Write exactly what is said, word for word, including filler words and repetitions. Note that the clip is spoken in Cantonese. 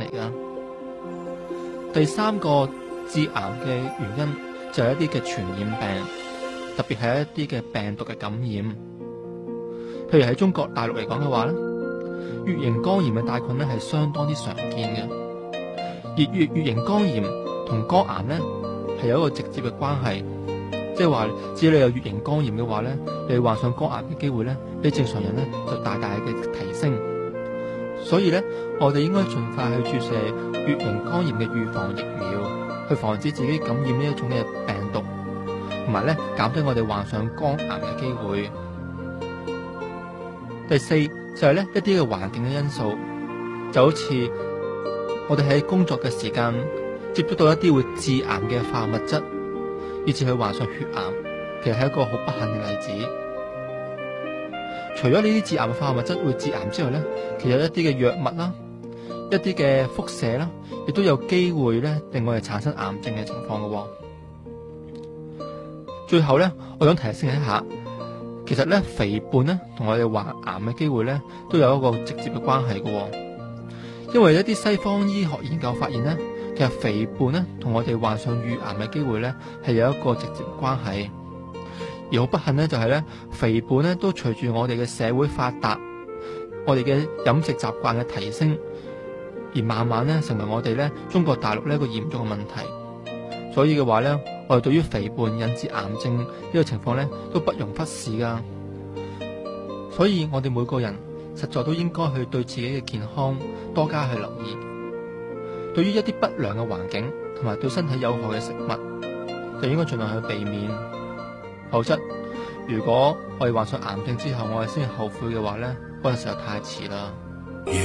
嚟噶。第三個致癌嘅原因就係一啲嘅傳染病，特別係一啲嘅病毒嘅感染。譬如喺中國大陸嚟講嘅話咧，乙型肝炎嘅帶菌咧係相當之常見嘅。而乙乙型肝炎同肝癌咧係有一個直接嘅關係，即係話只要你有乙型肝炎嘅話咧，你患上肝癌嘅機會咧比正常人咧就大大嘅提升。所以咧，我哋應該盡快去注射乙型肝炎嘅預防疫苗，去防止自己感染呢一種嘅病毒，同埋咧減低我哋患上肝癌嘅機會。第四就係咧一啲嘅環境嘅因素，就好似我哋喺工作嘅時間接觸到一啲會致癌嘅化學物質，以致去患上血癌，其實係一個好不幸嘅例子。除咗呢啲致癌嘅化學物質會致癌之外咧，其實一啲嘅藥物啦、一啲嘅輻射啦，亦都有機會咧令我哋產生癌症嘅情況嘅。最後咧，我想提醒一下，其實咧肥胖咧同我哋患癌嘅機會咧都有一個直接嘅關係嘅。因為一啲西方醫學研究發現咧，其實肥胖咧同我哋患上乳癌嘅機會咧係有一個直接嘅關係。而好不幸咧，就係咧肥胖咧都隨住我哋嘅社會發達，我哋嘅飲食習慣嘅提升，而慢慢咧成為我哋咧中國大陸呢一個嚴重嘅問題。所以嘅話咧，我哋對於肥胖引致癌症呢個情況咧都不容忽視噶。所以我哋每個人實在都應該去對自己嘅健康多加去留意。對於一啲不良嘅環境同埋對身體有害嘅食物，就應該盡量去避免。否則，如果我哋患上癌症之後，我哋先後悔嘅話咧，嗰陣時候太遲啦。